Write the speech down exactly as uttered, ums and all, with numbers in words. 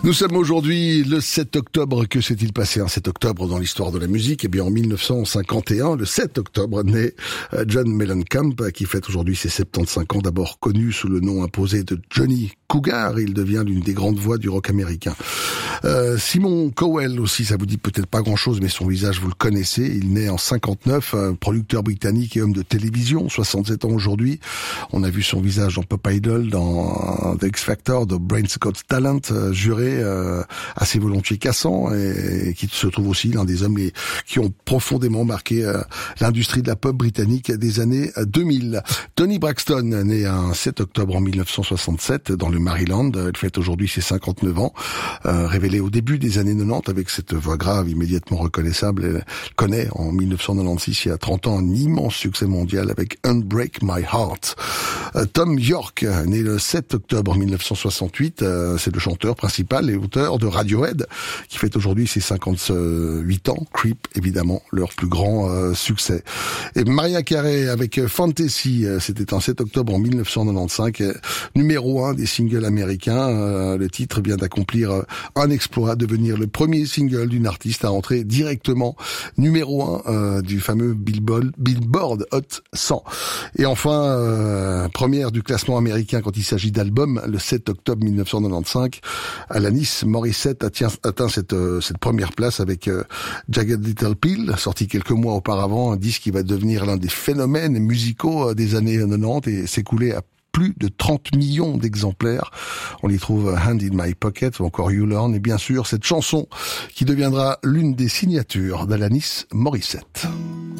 Nous sommes aujourd'hui le sept octobre. Que s'est-il passé un sept octobre dans l'histoire de la musique? Eh bien, en mille neuf cent cinquante et un, le sept octobre, naît John Mellencamp, qui fête aujourd'hui ses soixante-quinze ans, d'abord connu sous le nom imposé de Johnny Cougar. Il devient l'une des grandes voix du rock américain. Euh, Simon Cowell aussi, ça vous dit peut-être pas grand-chose, mais son visage, vous le connaissez. Il naît en cinquante-neuf, un producteur britannique et homme de télévision, soixante-sept ans aujourd'hui. On a vu son visage dans Pop Idol, dans The X Factor, dans Britain's Got Talent, euh, juré euh, assez volontiers cassant, et, et qui se trouve aussi l'un des hommes les, qui ont profondément marqué euh, l'industrie de la pop britannique des années deux mille. Toni Braxton, né un sept octobre en mille neuf cent soixante-sept dans le Maryland. Elle fête aujourd'hui ses cinquante-neuf ans, euh, révélée au début des années quatre-vingt-dix avec cette voix grave immédiatement reconnaissable. Elle connaît en mille neuf cent quatre-vingt-seize, il y a trente ans, un immense succès mondial avec Unbreak My Heart. Euh, Thom Yorke, né le sept octobre mille neuf cent soixante-huit, euh, c'est le chanteur principal et auteur de Radiohead, qui fête aujourd'hui ses cinquante-huit ans. Creep, évidemment, leur plus grand euh, succès. Et Mariah Carey avec Fantasy, euh, c'était un sept octobre en mille neuf cent quatre-vingt-quinze, euh, numéro un des singles américains. Euh, le titre vient d'accomplir euh, un exploit, devenir le premier single d'une artiste à entrer directement numéro un euh, du fameux Billboard, Billboard Hot cent. Et enfin, euh, première du classement américain quand il s'agit d'albums, le sept octobre mille neuf cent quatre-vingt-quinze, Alanis Morissette atteint, atteint cette, euh, cette première place avec euh, Jagged Little Pill, sorti quelques mois auparavant, un disque qui va devenir l'un des phénomènes musicaux euh, des années quatre-vingt-dix et s'écouler à plus de trente millions d'exemplaires. On y trouve Hand in My Pocket ou encore You Learn, et bien sûr cette chanson qui deviendra l'une des signatures d'Alanis Morissette.